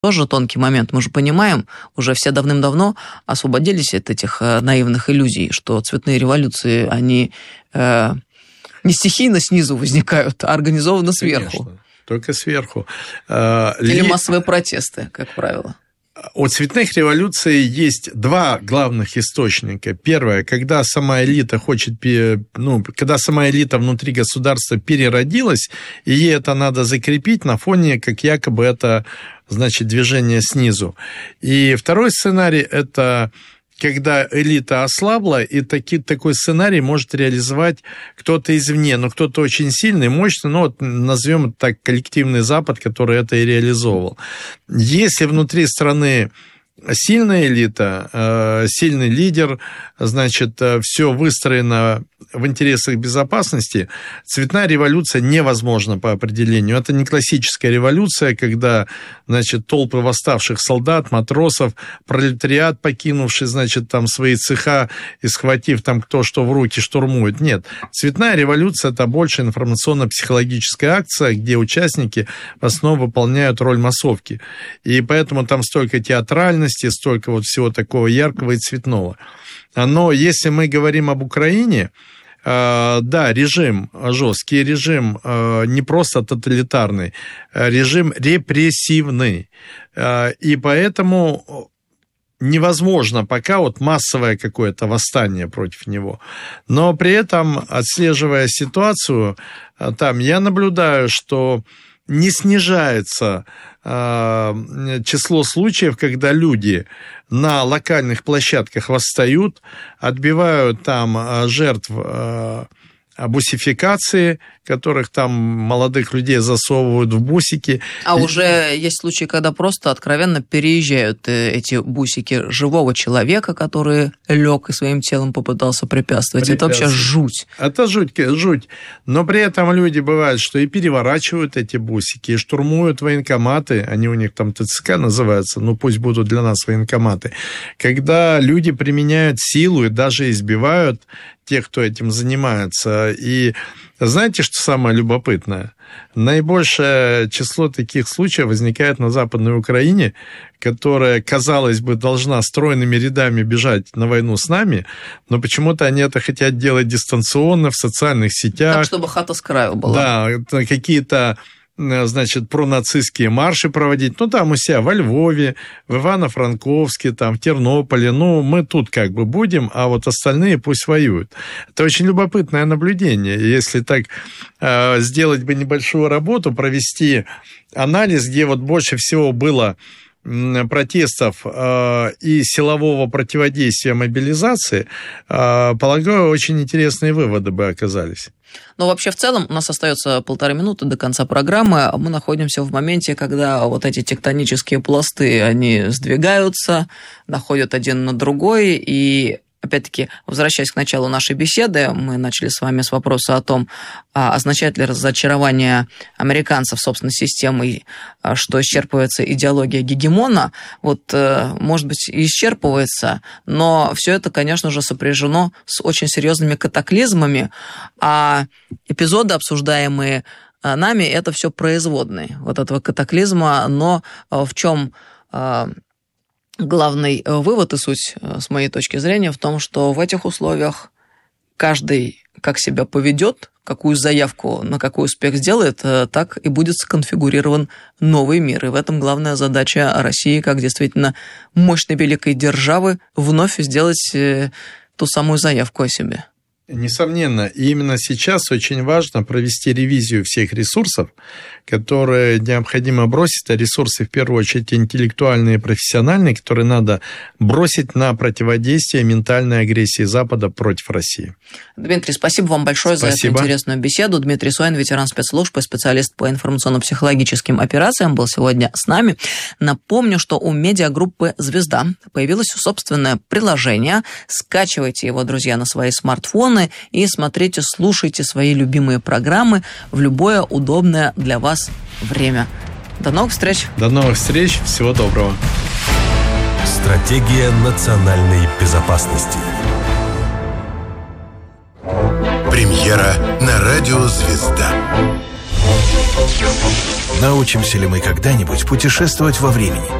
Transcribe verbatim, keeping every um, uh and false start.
тоже тонкий момент. Мы же понимаем, уже все давным-давно освободились от этих наивных иллюзий, что цветные революции, они э, не стихийно снизу возникают, а организованы сверху. Конечно, только сверху. Или массовые протесты, как правило. У цветных революций есть два главных источника. Первое, когда сама элита хочет, ну, когда сама элита внутри государства переродилась, и ей это надо закрепить на фоне, как якобы это, значит, движение снизу. И второй сценарий – это когда элита ослабла, и таки, такой сценарий может реализовать кто-то извне, но кто-то очень сильный, мощный, ну вот назовем это так, коллективный Запад, который это и реализовывал. Если внутри страны сильная элита, сильный лидер, значит, все выстроено в интересах безопасности, цветная революция невозможна по определению. Это не классическая революция, когда, значит, толпы восставших солдат, матросов, пролетариат, покинувший, значит, там свои цеха и схватив там кто что в руки, штурмует. Нет. Цветная революция – это больше информационно-психологическая акция, где участники в основном выполняют роль массовки. И поэтому там столько театральности, столько вот всего такого яркого и цветного. Но если мы говорим об Украине, да, режим жесткий, режим не просто тоталитарный, режим репрессивный. И поэтому невозможно пока вот массовое какое-то восстание против него. Но при этом, отслеживая ситуацию, там я наблюдаю, что не снижается число случаев, когда люди на локальных площадках восстают, отбивают там жертв бусификации, которых там молодых людей засовывают в бусики. А уже есть случаи, когда просто откровенно переезжают эти бусики живого человека, который лег и своим телом попытался препятствовать. Это вообще жуть. Это жуть, жуть. Но при этом люди бывают, что и переворачивают эти бусики, и штурмуют военкоматы, они у них там ТЦК называются, ну пусть будут для нас военкоматы, когда люди применяют силу и даже избивают тех, кто этим занимается. И знаете, что самое любопытное? Наибольшее число таких случаев возникает на Западной Украине, которая, казалось бы, должна стройными рядами бежать на войну с нами, но почему-то они это хотят делать дистанционно, в социальных сетях. Так, чтобы хата с краю была. Да, какие-то, значит, пронацистские марши проводить. Ну, там у себя во Львове, в Ивано-Франковске, там, в Тернополе. Ну, мы тут как бы будем, а вот остальные пусть воюют. Это очень любопытное наблюдение. Если так э, сделать бы небольшую работу, провести анализ, где вот больше всего было протестов э, и силового противодействия мобилизации, э, полагаю, очень интересные выводы бы оказались. Но вообще в целом у нас остается полторы минуты до конца программы. Мы находимся в моменте, когда вот эти тектонические пласты, они сдвигаются, находят один на другой, и опять-таки, возвращаясь к началу нашей беседы, мы начали с вами с вопроса о том, означает ли разочарование американцев собственной системой, что исчерпывается идеология гегемона. Вот, может быть, исчерпывается, но все это, конечно же, сопряжено с очень серьезными катаклизмами, а эпизоды, обсуждаемые нами, это все производные вот этого катаклизма, но в чем главный вывод и суть, с моей точки зрения, в том, что в этих условиях каждый как себя поведет, какую заявку на какой успех сделает, так и будет сконфигурирован новый мир. И в этом главная задача России, как действительно мощной великой державы, вновь сделать ту самую заявку о себе. Несомненно, и именно сейчас очень важно провести ревизию всех ресурсов, которые необходимо бросить, а ресурсы, в первую очередь, интеллектуальные и профессиональные, которые надо бросить на противодействие ментальной агрессии Запада против России. Дмитрий, спасибо вам большое спасибо. за эту интересную беседу. Дмитрий Соин, ветеран спецслужб и специалист по информационно-психологическим операциям, был сегодня с нами. Напомню, что у медиагруппы «Звезда» появилось собственное приложение. Скачивайте его, друзья, на свои смартфоны и смотрите, слушайте свои любимые программы в любое удобное для вас время. До новых встреч! До новых встреч! Всего доброго! Стратегия национальной безопасности. Премьера на радио «Звезда». Научимся ли мы когда-нибудь путешествовать во времени?